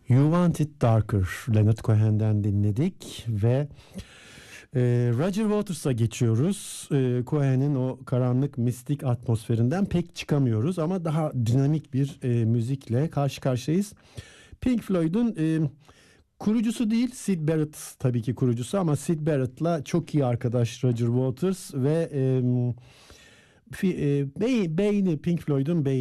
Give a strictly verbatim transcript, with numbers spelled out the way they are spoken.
You Want It Darker, Leonard Cohen'den dinledik ve e, Roger Waters'a geçiyoruz. E, Cohen'in o karanlık mistik atmosferinden pek çıkamıyoruz ama daha dinamik bir e, müzikle karşı karşıyayız. Pink Floyd'un e, kurucusu değil, Syd Barrett tabii ki kurucusu ama Syd Barrett'la çok iyi arkadaş Roger Waters ve e, fi, e, bey, beyni Pink Floyd'un beyni.